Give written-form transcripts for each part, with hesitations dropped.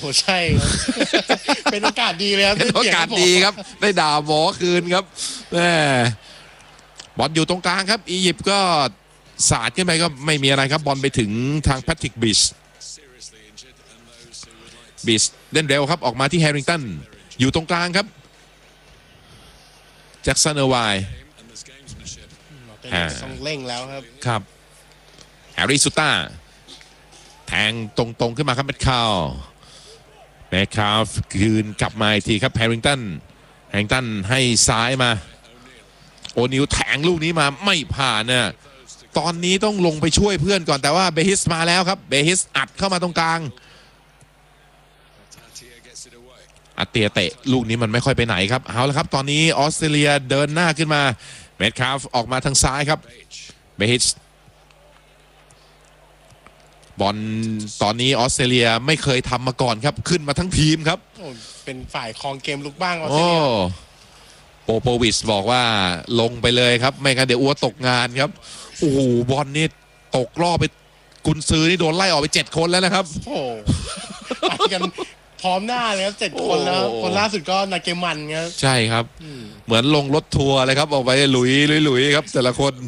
อ้ใช่ครับ เป็นโอกาสดีเลยครับเป็นโอกาสดีครับได้ด่าหมอคืนครับแหมบอลอยู่ตรงกลางครับอียิปต์ก็สาดขึ้นไปก็ไม่มีอะไรครับบอลไปถึงทางแพทริกบิชเล่นเร็วครับออกมาที่แฮร์ริงตันอยู่ตรงกลางครับแจ็คสันเออร์ไวน์ต้องเร่งแล้วครับครับแฮร์รี่ซูต้าแทงตรงๆขึ้นมาครับแมคคาวคืนกลับมาอีกทีครับแฮร์ริงตันให้ซ้ายมาโอนิวแทงลูกนี้มาไม่ผ่านเนี่ยตอนนี้ต้องลงไปช่วยเพื่อนก่อนแต่ว่าเบฮิสมาแล้วครับเบฮิสอัดเข้ามาตรงกลางอาเตียเตะลูกนี้มันไม่ค่อยไปไหนครับเอาละครับตอนนี้ออสเตรเลียเดินหน้าขึ้นมาเมทคาฟออกมาทางซ้ายครับเบฮิสบอลตอนนี้ออสเตรเลียไม่เคยทำมาก่อนครับขึ้นมาทั้งทีมครับเป็นฝ่ายครองเกมลุกบ้างออสเตรเลียโปโปวิชบอกว่าลงไปเลยครับไม่งั้นเดี๋ยวอัวตกงานครับโอ้โหบอลนี่ตกรอบไปกุนซือนี่โดนไล่ออกไป7 คนแล้วนะครับโอ้ไปกันพร้อมหน้าเลยครับ7 คนแล้วคนล่าสุดก็นาเกมันครับใช่ครับเหมือนลงรถทัวร์เลยครับออกไปหลุยครับแต่ละคน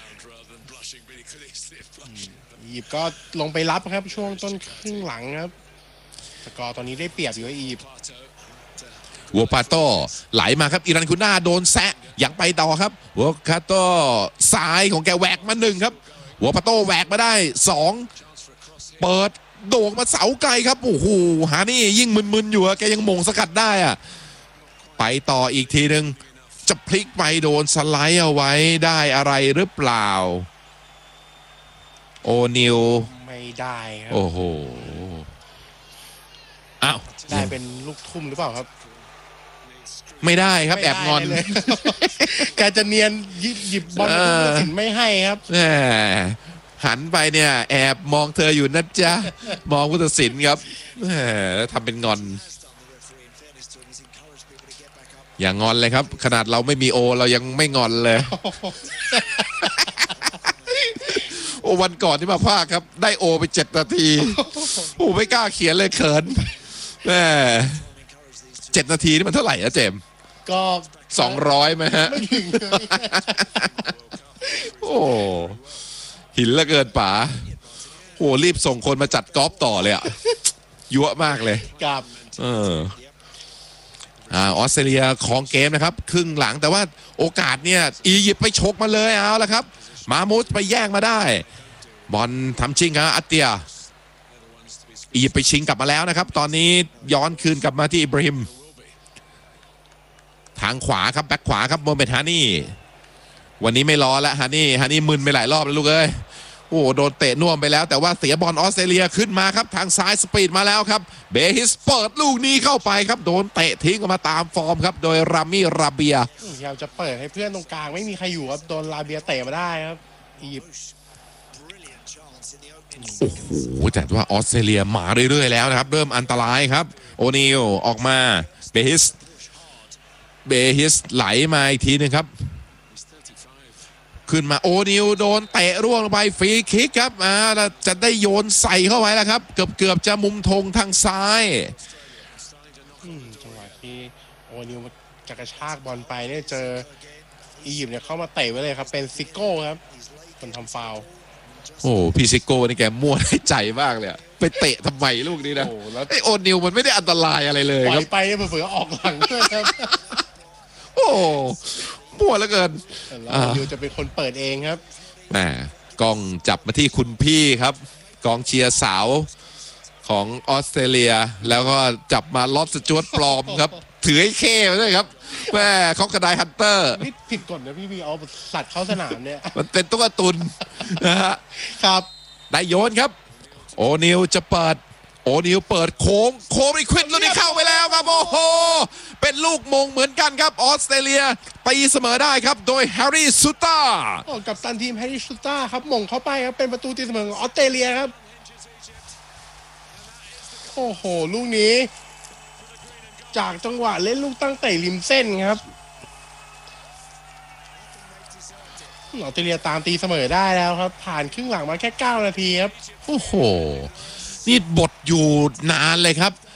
อียิปต์ก็ลงไปรับครับช่วงต้นครึ่งหลังครับสกอร์ตอนนี้ได้เปรียบอยู่อียิปต์วัวปาโต้ไหลมาครับอิรันคุน่าโดนแซะยังไปต่อครับวัวคาโต้ซ้ายของแกแหวกมา1ครับวัวปาโต้แหวกมาได้2เปิดโด่งมาเสาไกลครับโอ้โหหานี่ยิ่งมึนๆอยู่แกยังมงสกัดได้อะไปต่ออีกทีหนึ่งจะพลิกไปโดนสไลด์เอาไว้ได้อะไรหรือเปล่าโอนิวไม่ได้ครับโอ้โหอ้าวได้เป็นลูกทุ่มหรือเปล่าครับไม่ได้ครับแอบงอนเลยแกจะเนียนหยิบบอลผู้ตัดสินไม่ให้ครับหันไปเนี่ยแอบมองเธออยู่นะจ๊ะมองผู้ตัดสินครับแล้วทำเป็นงอนอย่างงอนเลยครับขนาดเราไม่มีโอเรายังไม่งอนเลยโอวันก่อนที่มาพากครับได้โอไป7 นาทีโอ้ไม่กล้าเขียนเลยเขิน7 นาทีนี่มันเท่าไหร่นะเจมก็ 200ไหมฮะโอ้หินละเกินป๋าโอ้รีบส่งคนมาจัดกอล์ฟต่อเลยอ่ะยั่วมากเลยกับออสเตรเลียของเกมนะครับครึ่งหลังแต่ว่าโอกาสเนี่ยอียิปต์ไปชกมาเลยเอาละครับมามูสไปแย่งมาได้บอลทำชิงครับอัตเตียอียิปต์ไปชิงกลับมาแล้วนะครับตอนนี้ย้อนคืนกลับมาที่อิบราฮิมทางขวาครับแบ็คขวาครับโมเมดฮานี่วันนี้ไม่รอแล้วฮานี่มึนไปหลายรอบแล้วลูกเอ้ยโอ้โดนเตะน่วมไปแล้วแต่ว่าเสียบอลออสเตรเลียขึ้นมาครับทางซ้ายสปีดมาแล้วครับเบฮิสเปิดลูกนี้เข้าไปครับโดนเตะทิ้งออกมาตามฟอร์มครับโดยรามิราเบียพยายามจะเปิดให้เพื่อนตรงกลางไม่มีใครอยู่ครับโดนราเบียเตะมาได้ครับอียิปต์โอ้โหแต่ว่าออสเตรเลียมาเรื่อยๆแล้วนะครับเริ่มอันตรายครับโอนิลออกมาเบฮิสไหลมาอีกทีนึงครับขึ้นมาโอนิวโดนเตะร่วงลงไปฟรีคิกครับจะได้โยนใส่เข้าไว้แล้วครับเกือบจะมุมธงทางซ้ายจังหวะที่โอนิวจะกระชากบอลไปเนี่ยเจออียิปต์เนี่ยเข้ามาเตะไว้เลยครับเป็นซิโก้ครับคนทำฟาวล์โอ้พี่ซิโก้นี่แกมั่วได้ใจมากเลยไปเตะทำไมลูกนี้นะไอโอนิวมันไม่ได้อันตรายอะไรเลยครับไปเผื่อออกหลังด้วยครับโอ้มั่วเหลือเกินโอนิวจะเป็นคนเปิดเองครับแหมกล้องจับมาที่คุณพี่ครับกองเชียร์สาวของออสเตรเลียแล้วก็จับมาลอสจวดปลอมครับถือไอ้เข้มาด้วยครับแม่คอกกระไดฮันเตอร์นี่ผิดกฎนะพี่เอาสัตว์เข้าสนามเนี่ยมันเป็นตุ๊กตุนนะฮะครับได้โยนครับโอนิวจะเปิดโอนิวเปิดโค้งอีกควินลูกนี้เข้าไปแล้วครับโอ้โหเป็นลูกมงเหมือนกันครับออสเตรเลียตีเสมอได้ครับโดยแฮร์รี่ซูต้ากับตันทีมแฮร์รี่ซูต้าครับมงเข้าไปครับเป็นประตูตีเสมอของออสเตรเลียครับโอ้โหลูกนี้จากจังหวะเล่นลูกตั้งเตะริมเส้นครับออสเตรเลียตามตีเสมอได้แล้วครับผ่านครึ่งหลังมาแค่9 นาทีครับโอ้โหนี่บทอยู่นานเลยครับ